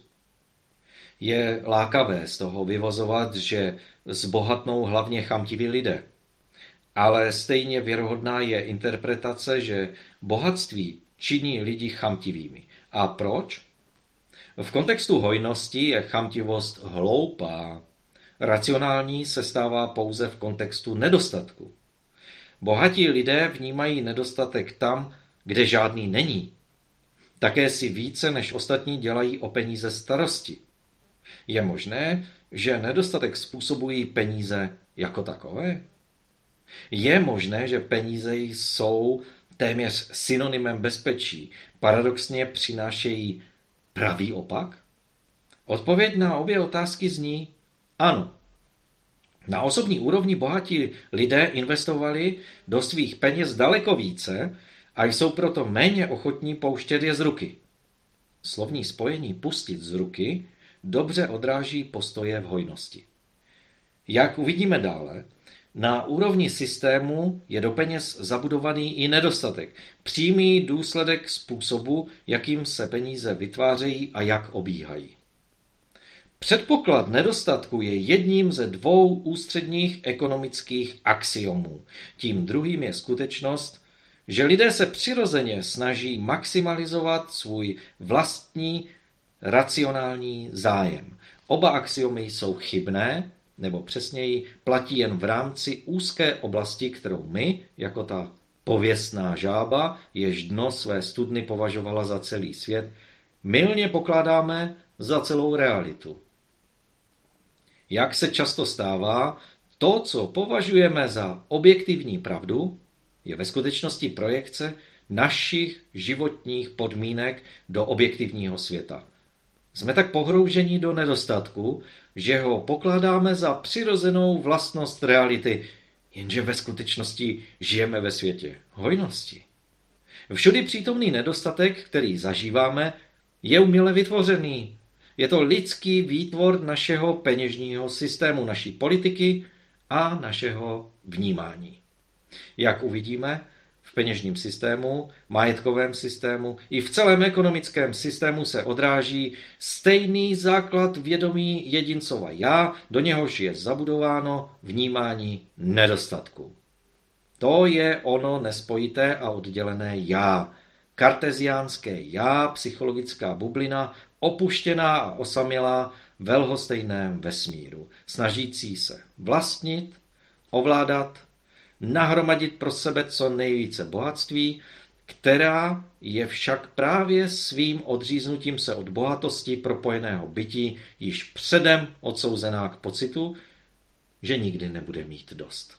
Je lákavé z toho vyvozovat, že zbohatnou hlavně chamtiví lidé. Ale stejně věrohodná je interpretace, že bohatství činí lidi chamtivými. A proč? V kontextu hojnosti je chamtivost hloupá. Racionální se stává pouze v kontextu nedostatku. Bohatí lidé vnímají nedostatek tam, kde žádný není. Také si více než ostatní dělají o peníze starosti. Je možné, že nedostatek způsobují peníze jako takové? Je možné, že peníze jsou téměř synonymem bezpečí, paradoxně přinášejí pravý opak? Odpověď na obě otázky zní ano. Na osobní úrovni bohatí lidé investovali do svých peněz daleko více a jsou proto méně ochotní pouštět je z ruky. Slovní spojení pustit z ruky dobře odráží postoje v hojnosti. Jak uvidíme dále, na úrovni systému je do peněz zabudovaný i nedostatek, přímý důsledek způsobu, jakým se peníze vytvářejí a jak obíhají. Předpoklad nedostatku je jedním ze dvou ústředních ekonomických axiomů. Tím druhým je skutečnost, že lidé se přirozeně snaží maximalizovat svůj vlastní racionální zájem. Oba axiomy jsou chybné, nebo přesněji platí jen v rámci úzké oblasti, kterou my, jako ta pověstná žába, jež dno své studny považovala za celý svět, mylně pokládáme za celou realitu. Jak se často stává, to, co považujeme za objektivní pravdu, je ve skutečnosti projekce našich životních podmínek do objektivního světa. Jsme tak pohrouženi do nedostatku, že ho pokládáme za přirozenou vlastnost reality, jenže ve skutečnosti žijeme ve světě hojnosti. Všudy přítomný nedostatek, který zažíváme, je uměle vytvořený. Je to lidský výtvor našeho peněžního systému, naší politiky a našeho vnímání. Jak uvidíme, v peněžním systému, majetkovém systému i v celém ekonomickém systému se odráží stejný základ vědomí jedincova já, do něhož je zabudováno vnímání nedostatku. To je ono nespojité a oddělené já. Karteziánské já, psychologická bublina, opuštěná a osamělá ve lhostejném vesmíru, snažící se vlastnit, ovládat, nahromadit pro sebe co nejvíce bohatství, která je však právě svým odříznutím se od bohatosti propojeného bytí již předem odsouzená k pocitu, že nikdy nebude mít dost.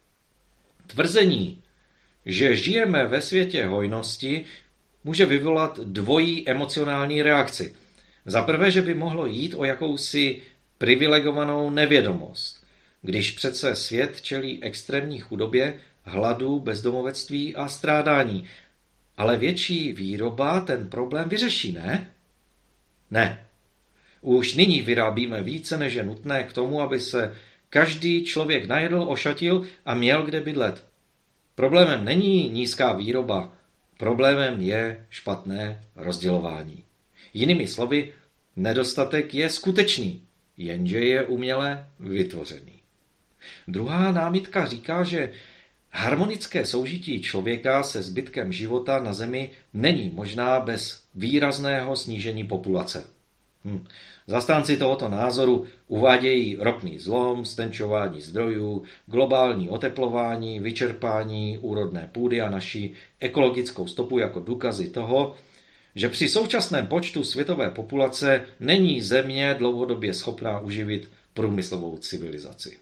Tvrzení, že žijeme ve světě hojnosti, může vyvolat dvojí emocionální reakci. Za prvé, že by mohlo jít o jakousi privilegovanou nevědomost, když přece svět čelí extrémní chudobě, hladu, bezdomovectví a strádání. Ale větší výroba ten problém vyřeší, ne? Ne. Už nyní vyrábíme více, než je nutné k tomu, aby se každý člověk najedl, ošatil a měl kde bydlet. Problémem není nízká výroba, problémem je špatné rozdělování. Jinými slovy, nedostatek je skutečný, jenže je uměle vytvořený. Druhá námitka říká, že harmonické soužití člověka se zbytkem života na Zemi není možná bez výrazného snížení populace. Hm. Zastánci tohoto názoru uvádějí ropný zlom, stenčování zdrojů, globální oteplování, vyčerpání úrodné půdy a naši ekologickou stopu jako důkazy toho, že při současném počtu světové populace není Země dlouhodobě schopná uživit průmyslovou civilizaci.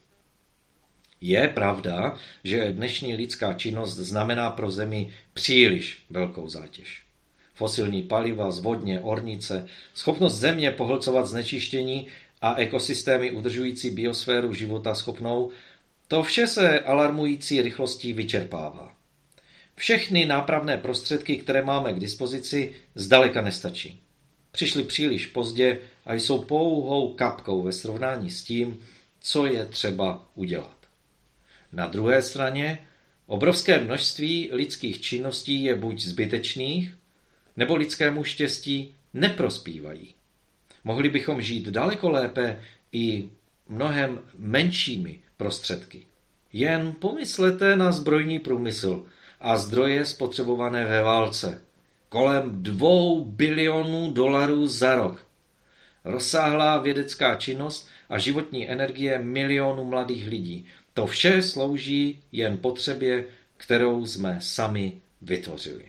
Je pravda, že dnešní lidská činnost znamená pro Zemi příliš velkou zátěž. Fosilní paliva, zvodně, ornice, schopnost Země pohlcovat znečištění a ekosystémy udržující biosféru života schopnou, to vše se alarmující rychlostí vyčerpává. Všechny nápravné prostředky, které máme k dispozici, zdaleka nestačí. Přišly příliš pozdě a jsou pouhou kapkou ve srovnání s tím, co je třeba udělat. Na druhé straně, obrovské množství lidských činností je buď zbytečných, nebo lidskému štěstí neprospívají. Mohli bychom žít daleko lépe i mnohem menšími prostředky. Jen pomyslete na zbrojní průmysl a zdroje spotřebované ve válce. Kolem dvou bilionů dolarů za rok. Rozsáhlá vědecká činnost a životní energie milionů mladých lidí. To vše slouží jen potřebě, kterou jsme sami vytvořili.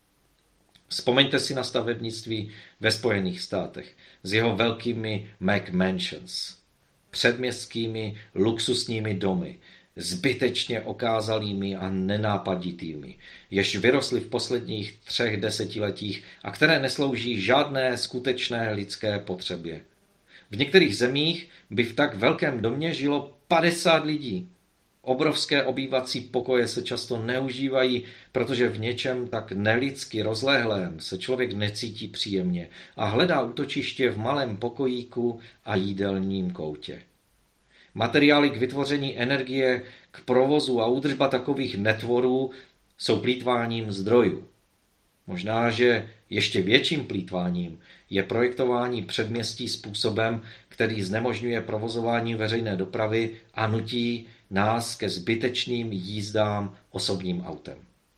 Vzpomeňte si na stavebnictví ve Spojených státech s jeho velkými McMansions, předměstskými luxusními domy, zbytečně okázalými a nenápaditými, jež vyrostly v posledních třech desetiletích a které neslouží žádné skutečné lidské potřebě. V některých zemích by v tak velkém domě žilo padesát lidí. Obrovské obývací pokoje se často neužívají, protože v něčem tak nelidsky rozlehlém se člověk necítí příjemně a hledá útočiště v malém pokojíku a jídelním koutě. Materiály k vytvoření energie, k provozu a údržba takových netvorů jsou plýtváním zdrojů. Možná, že ještě větším plýtváním je projektování předměstí způsobem, který znemožňuje provozování veřejné dopravy a nutí nás ke zbytečným jízdám osobním autem.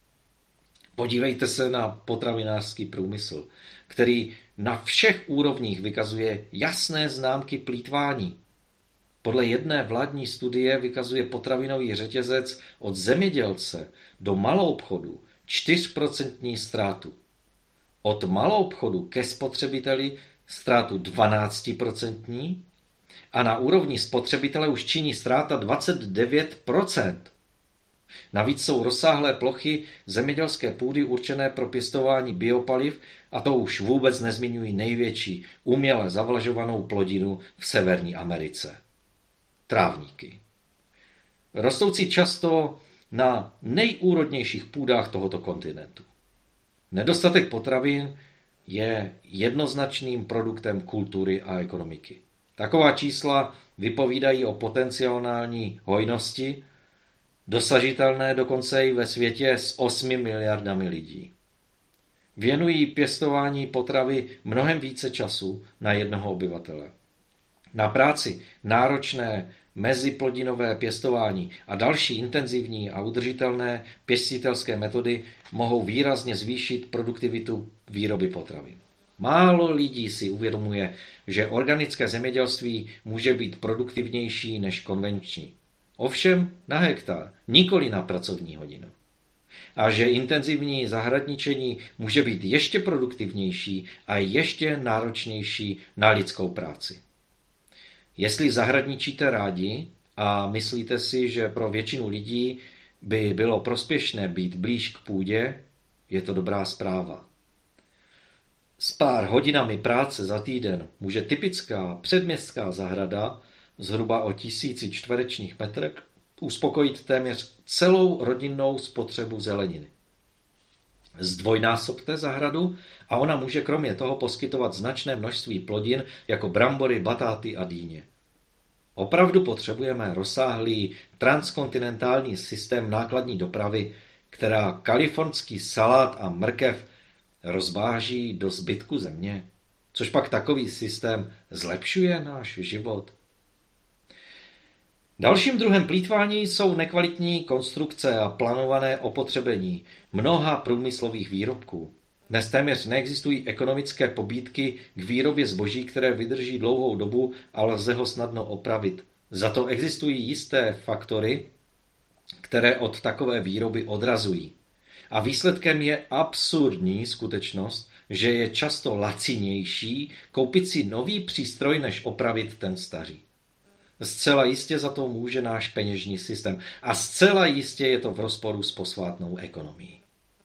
Podívejte se na potravinářský průmysl, který na všech úrovních vykazuje jasné známky plýtvání. Podle jedné vládní studie vykazuje potravinový řetězec od zemědělce do maloobchodu čtyři procenta ztrátu. Od maloobchodu ke spotřebiteli ztrátu dvanáct procent a na úrovni spotřebitele už činí ztráta dvacet devět procent. Navíc jsou rozsáhlé plochy zemědělské půdy určené pro pěstování biopaliv a to už vůbec nezmiňují největší uměle zavlažovanou plodinu v Severní Americe. Trávníky. Rostoucí často na nejúrodnějších půdách tohoto kontinentu. Nedostatek potravin je jednoznačným produktem kultury a ekonomiky. Taková čísla vypovídají o potenciální hojnosti, dosažitelné dokonce i ve světě s osmi miliardami lidí. Věnují pěstování potravy mnohem více času na jednoho obyvatele. Na práci náročné meziplodinové pěstování a další intenzivní a udržitelné pěstitelské metody mohou výrazně zvýšit produktivitu výroby potravin. Málo lidí si uvědomuje, že organické zemědělství může být produktivnější než konvenční. Ovšem na hektar, nikoli na pracovní hodinu. A že intenzivní zahradničení může být ještě produktivnější a ještě náročnější na lidskou práci. Jestli zahradničíte rádi a myslíte si, že pro většinu lidí by bylo prospěšné být blíž k půdě, je to dobrá zpráva. S pár hodinami práce za týden může typická předměstská zahrada zhruba o tisíci čtverečních metrů uspokojit téměř celou rodinnou spotřebu zeleniny. Zdvojnásobte zahradu a ona může kromě toho poskytovat značné množství plodin jako brambory, batáty a dýně. Opravdu potřebujeme rozsáhlý transkontinentální systém nákladní dopravy, která kalifornský salát a mrkev rozváží do zbytku země, což pak takový systém zlepšuje náš život. Dalším druhem plýtvání jsou nekvalitní konstrukce a plánované opotřebení mnoha průmyslových výrobků. Dnes téměř neexistují ekonomické pobídky k výrobě zboží, které vydrží dlouhou dobu a lze ho snadno opravit. Za to existují jisté faktory, které od takové výroby odrazují. A výsledkem je absurdní skutečnost, že je často lacinější koupit si nový přístroj, než opravit ten starý. Zcela jistě za to může náš peněžní systém a zcela jistě je to v rozporu s posvátnou ekonomií.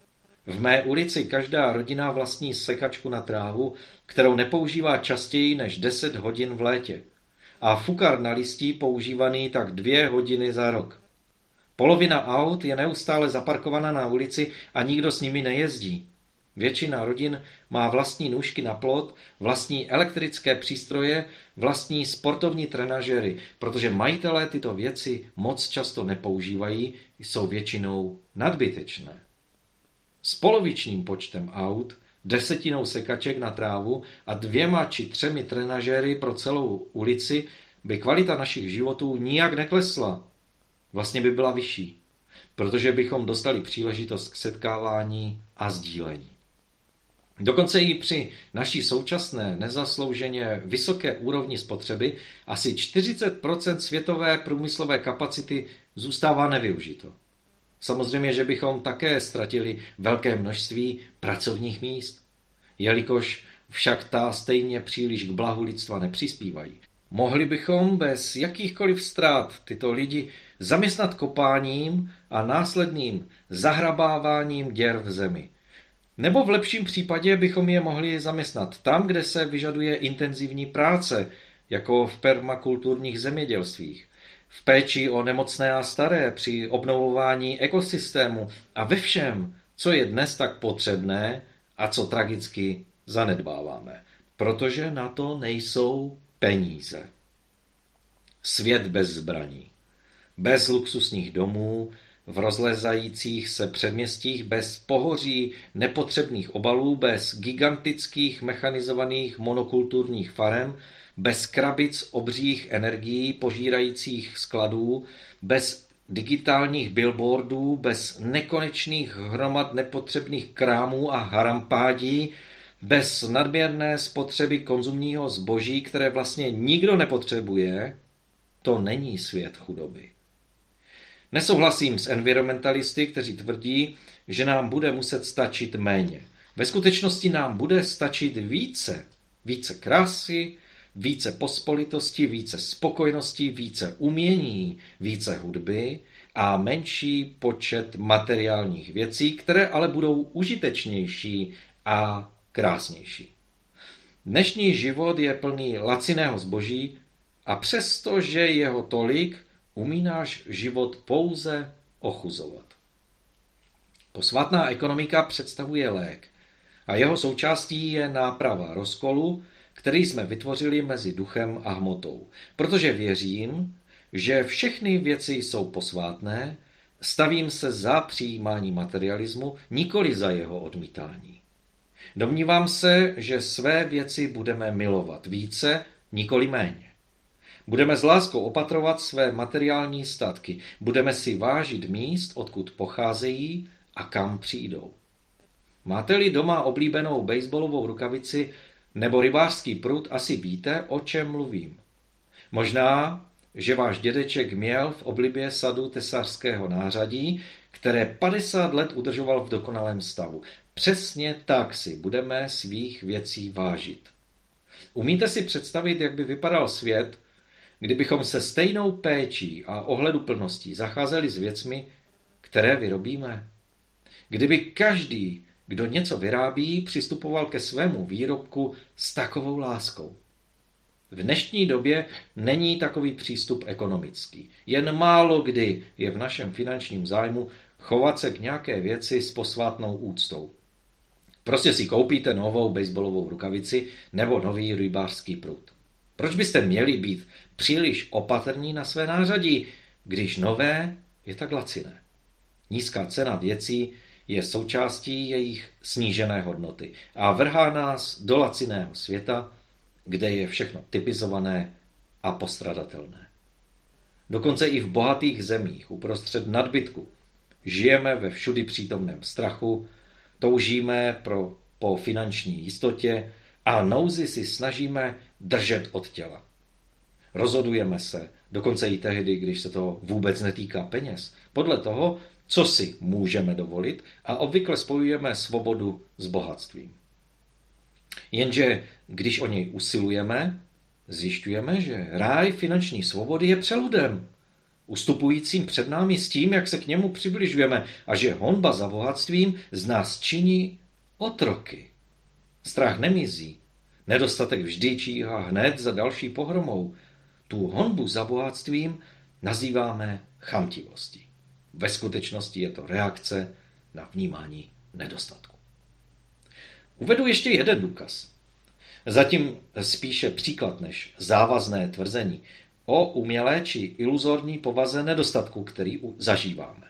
V mé ulici každá rodina vlastní sekačku na trávu, kterou nepoužívá častěji než deset hodin v létě. A fukar na listí používaný tak dvě hodiny za rok. Polovina aut je neustále zaparkovaná na ulici a nikdo s nimi nejezdí. Většina rodin má vlastní nůžky na plot, vlastní elektrické přístroje, vlastní sportovní trenažery, protože majitelé tyto věci moc často nepoužívají, jsou většinou nadbytečné. S polovičním počtem aut, desetinou sekaček na trávu a dvěma či třemi trenažéry pro celou ulici by kvalita našich životů nijak neklesla. Vlastně by byla vyšší, protože bychom dostali příležitost k setkávání a sdílení. Dokonce i při naší současné nezaslouženě vysoké úrovni spotřeby asi čtyřicet procent světové průmyslové kapacity zůstává nevyužito. Samozřejmě, že bychom také ztratili velké množství pracovních míst, jelikož však ta stejně příliš k blahu lidstva nepřispívají. Mohli bychom bez jakýchkoliv ztrát tyto lidi zaměstnat kopáním a následným zahrabáváním děr v zemi. Nebo v lepším případě bychom je mohli zaměstnat tam, kde se vyžaduje intenzivní práce, jako v permakulturních zemědělstvích, v péči o nemocné a staré, při obnovování ekosystému a ve všem, co je dnes tak potřebné a co tragicky zanedbáváme, protože na to nejsou peníze. Svět bez zbraní, bez luxusních domů, v rozlezajících se předměstích, bez pohoří nepotřebných obalů, bez gigantických mechanizovaných monokulturních farem, bez krabic obřích energií požírajících skladů, bez digitálních billboardů, bez nekonečných hromad nepotřebných krámů a harampádí, bez nadměrné spotřeby konzumního zboží, které vlastně nikdo nepotřebuje, to není svět chudoby. Nesouhlasím s environmentalisty, kteří tvrdí, že nám bude muset stačit méně. Ve skutečnosti nám bude stačit více. Více krásy, více pospolitosti, více spokojnosti, více umění, více hudby a menší počet materiálních věcí, které ale budou užitečnější a krásnější. Dnešní život je plný laciného zboží a přestože jeho tolik, umí náš život pouze ochuzovat. Posvátná ekonomika představuje lék a jeho součástí je náprava rozkolu který jsme vytvořili mezi duchem a hmotou. Protože věřím, že všechny věci jsou posvátné, stavím se za přijímání materialismu, nikoli za jeho odmítání. Domnívám se, že své věci budeme milovat více, nikoli méně. Budeme s láskou opatrovat své materiální statky, budeme si vážit míst, odkud pocházejí a kam přijdou. Máte-li doma oblíbenou baseballovou rukavici nebo rybářský prut, asi víte, o čem mluvím. Možná, že váš dědeček měl v oblibě sadu tesařského nářadí, které padesát let udržoval v dokonalém stavu. Přesně tak si budeme svých věcí vážit. Umíte si představit, jak by vypadal svět, kdybychom se stejnou péčí a ohleduplností zacházeli s věcmi, které vyrobíme? Kdyby každý, kdo něco vyrábí, přistupoval ke svému výrobku s takovou láskou. V dnešní době není takový přístup ekonomický. Jen málo kdy je v našem finančním zájmu chovat se k nějaké věci s posvátnou úctou. Prostě si koupíte novou baseballovou rukavici nebo nový rybářský prut. Proč byste měli být příliš opatrní na své nářadí, když nové je tak laciné? Nízká cena věcí je součástí jejich snížené hodnoty a vrhá nás do laciného světa, kde je všechno typizované a postradatelné. Dokonce i v bohatých zemích uprostřed nadbytku žijeme ve všudy přítomném strachu, toužíme pro, po finanční jistotě a nouzi si snažíme držet od těla. Rozhodujeme se, dokonce i tehdy, když se to vůbec netýká peněz, podle toho, co si můžeme dovolit a obvykle spojujeme svobodu s bohatstvím. Jenže když o něj usilujeme, zjišťujeme, že ráj finanční svobody je přeludem, ustupujícím před námi s tím, jak se k němu přibližujeme a že honba za bohatstvím z nás činí otroky. Strach nemizí, nedostatek vždy číhá hned za další pohromou. Tu honbu za bohatstvím nazýváme chamtivostí. Ve skutečnosti je to reakce na vnímání nedostatku. Uvedu ještě jeden důkaz. Zatím spíše příklad než závazné tvrzení o umělé či iluzorní povaze nedostatku, který zažíváme.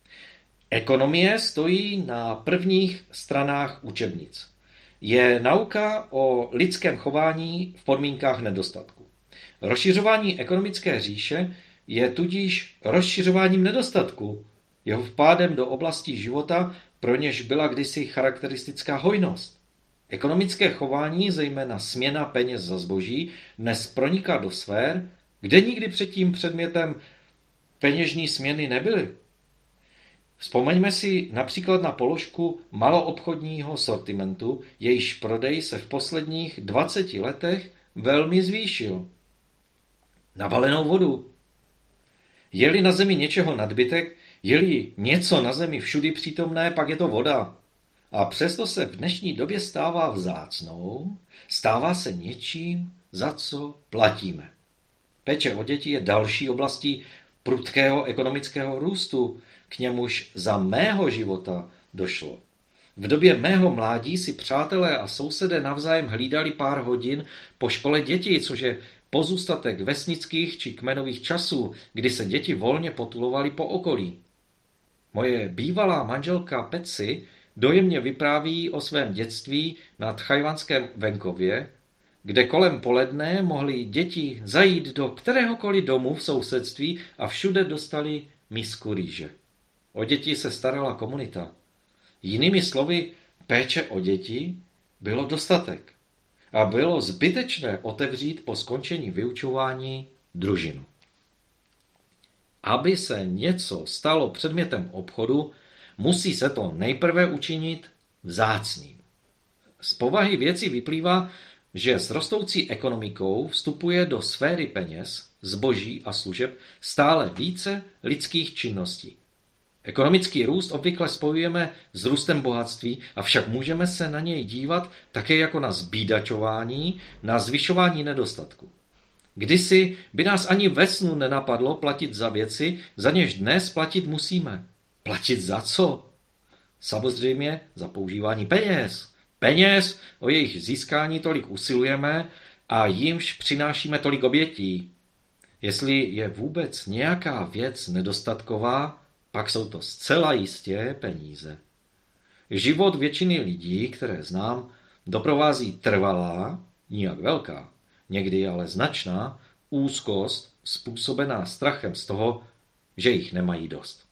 Ekonomie stojí na prvních stranách učebnic. Je nauka o lidském chování v podmínkách nedostatku. Rozšiřování ekonomické říše je tudíž rozšiřováním nedostatku, jeho vpádem do oblastí života, pro něž byla kdysi charakteristická hojnost. Ekonomické chování, zejména směna peněz za zboží, dnes proniká do sfér, kde nikdy předtím předmětem peněžní směny nebyly. Vzpomeňme si například na položku maloobchodního sortimentu, jejíž prodej se v posledních dvaceti letech velmi zvýšil. Navalenou vodu. Je-li na zemi něčeho nadbytek, je-li něco na zemi všudy přítomné, pak je to voda. A přesto se v dnešní době stává vzácnou, stává se něčím, za co platíme. Péče o děti je další oblastí prudkého ekonomického růstu, k němuž za mého života došlo. V době mého mládí si přátelé a sousedé navzájem hlídali pár hodin po škole děti, což je pozůstatek vesnických či kmenových časů, kdy se děti volně potulovaly po okolí. Moje bývalá manželka Peci dojemně vypráví o svém dětství na tchajwanském venkově, kde kolem poledne mohly děti zajít do kteréhokoliv domu v sousedství a všude dostali misku rýže. O děti se starala komunita. Jinými slovy, péče o děti bylo dostatek a bylo zbytečné otevřít po skončení vyučování družinu. Aby se něco stalo předmětem obchodu, musí se to nejprve učinit vzácným. Z povahy věci vyplývá, že s rostoucí ekonomikou vstupuje do sféry peněz, zboží a služeb stále více lidských činností. Ekonomický růst obvykle spojujeme s růstem bohatství, avšak můžeme se na něj dívat také jako na zbídačování, na zvyšování nedostatku. Kdysi by nás ani ve snu nenapadlo platit za věci, za něž dnes platit musíme. Platit za co? Samozřejmě za používání peněz. Peněz, o jejich získání tolik usilujeme a jimž přinášíme tolik obětí. Jestli je vůbec nějaká věc nedostatková, pak jsou to zcela jistě peníze. Život většiny lidí, které znám, doprovází trvalá, nijak velká, někdy ale značná, úzkost způsobená strachem z toho, že jich nemají dost.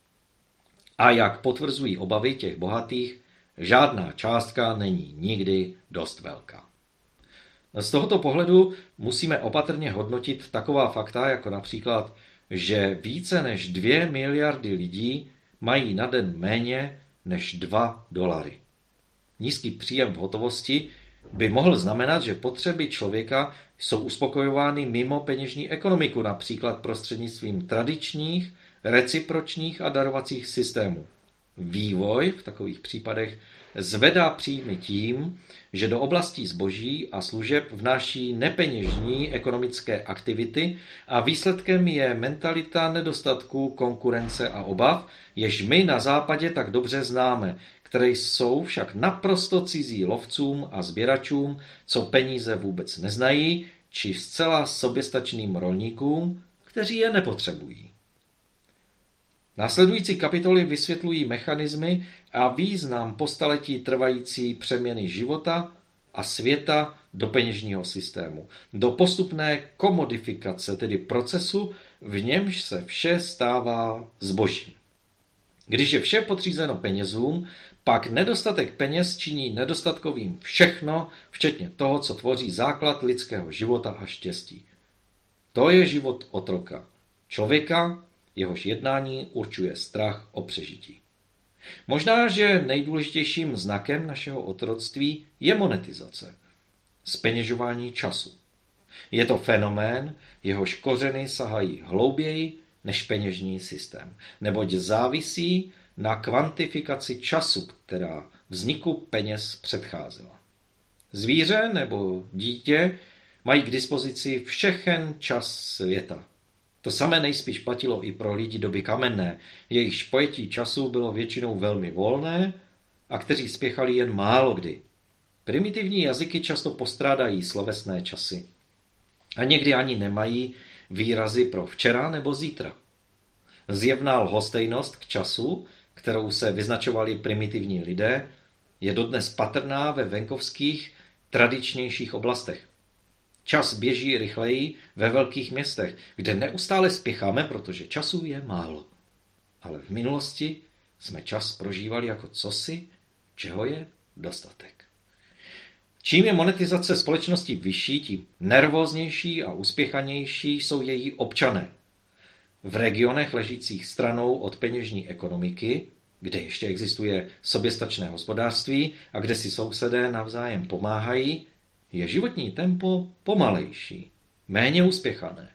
A jak potvrzují obavy těch bohatých, žádná částka není nikdy dost velká. Z tohoto pohledu musíme opatrně hodnotit taková fakta, jako například, že více než dvě miliardy lidí mají na den méně než dva dolary. Nízký příjem v hotovosti by mohl znamenat, že potřeby člověka jsou uspokojovány mimo peněžní ekonomiku, například prostřednictvím tradičních, recipročních a darovacích systémů. Vývoj v takových případech zvedá příjmy tím, že do oblastí zboží a služeb vnáší nepeněžní ekonomické aktivity a výsledkem je mentalita nedostatku, konkurence a obav, jež my na západě tak dobře známe, které jsou však naprosto cizí lovcům a sběračům, co peníze vůbec neznají, či zcela soběstačným rolníkům, kteří je nepotřebují. Následující kapitoly vysvětlují mechanismy a význam po staletí trvající přeměny života a světa do peněžního systému, do postupné komodifikace, tedy procesu, v němž se vše stává zbožím. Když je vše podřízeno penězům, pak nedostatek peněz činí nedostatkovým všechno, včetně toho, co tvoří základ lidského života a štěstí. To je život otroka, člověka, jehož jednání určuje strach o přežití. Možná, že nejdůležitějším znakem našeho otroctví je monetizace, zpeněžování času. Je to fenomén, jehož kořeny sahají hlouběji než peněžní systém, neboť závisí na kvantifikaci času, která vzniku peněz předcházela. Zvíře nebo dítě mají k dispozici všechen čas světa. To samé nejspíš platilo i pro lidi doby kamenné, jejichž pojetí času bylo většinou velmi volné a kteří spěchali jen málo kdy. Primitivní jazyky často postrádají slovesné časy a někdy ani nemají výrazy pro včera nebo zítra. Zjevná lhostejnost k času, kterou se vyznačovali primitivní lidé, je dodnes patrná ve venkovských, tradičnějších oblastech. Čas běží rychleji ve velkých městech, kde neustále spěcháme, protože času je málo. Ale v minulosti jsme čas prožívali jako cosi, čeho je dostatek. Čím je monetizace společnosti vyšší, tím nervóznější a uspěchanější jsou její občané. V regionech ležících stranou od peněžní ekonomiky, kde ještě existuje soběstačné hospodářství a kde si sousedé navzájem pomáhají, je životní tempo pomalejší, méně uspěchané.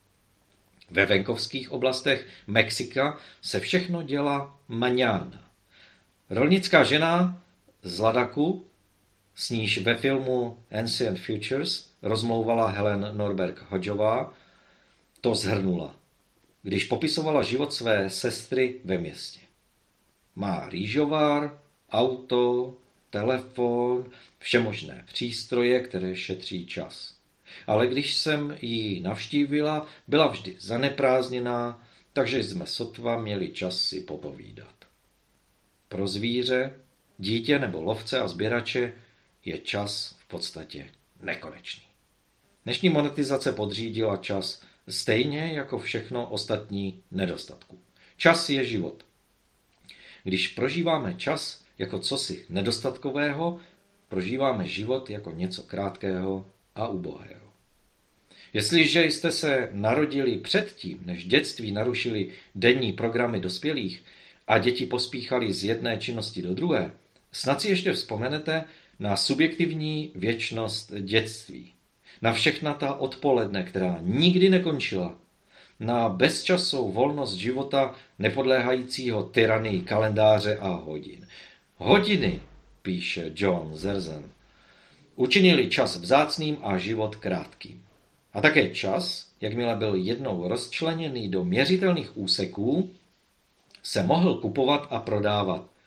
Ve venkovských oblastech Mexika se všechno dělá mañana. Rolnická žena z Ladaku, s níž ve filmu Ancient Futures rozmlouvala Helen Norberg Hodgeová, to shrnula, když popisovala život své sestry ve městě. Má rýžovar, auto, telefon, všemožné přístroje, které šetří čas. Ale když jsem ji navštívila, byla vždy zaneprázdněná, takže jsme sotva měli čas si popovídat. Pro zvíře, dítě nebo lovce a sběrače je čas v podstatě nekonečný. Dnešní monetizace podřídila čas stejně jako všechno ostatní nedostatku. Čas je život. Když prožíváme čas jako cosi nedostatkového, prožíváme život jako něco krátkého a ubohého. Jestliže jste se narodili předtím, než dětství narušili denní programy dospělých a děti pospíchali z jedné činnosti do druhé, snad si ještě vzpomenete na subjektivní věčnost dětství, na všechna ta odpoledne, která nikdy nekončila, na bezčasou volnost života nepodléhajícího tyranii kalendáře a hodin. Hodiny, píše John Zerzan, učinili čas vzácným a život krátkým. A také čas, jakmile byl jednou rozčleněný do měřitelných úseků, se mohl kupovat a prodávat.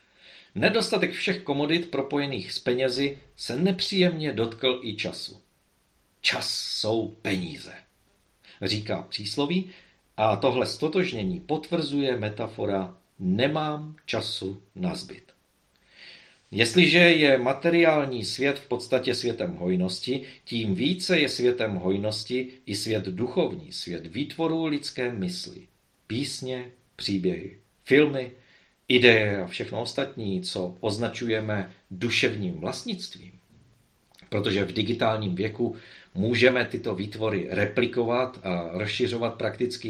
Nedostatek všech komodit propojených s penězi se nepříjemně dotkl i času. Čas jsou peníze, říká přísloví, a tohle stotožnění potvrzuje metafora nemám času nazbyt. Jestliže je materiální svět v podstatě světem hojnosti, tím více je světem hojnosti i svět duchovní, svět výtvorů lidské mysli. Písně, příběhy, filmy, ideje a všechno ostatní, co označujeme duševním vlastnictvím. Protože v digitálním věku můžeme tyto výtvory replikovat a rozšiřovat prakticky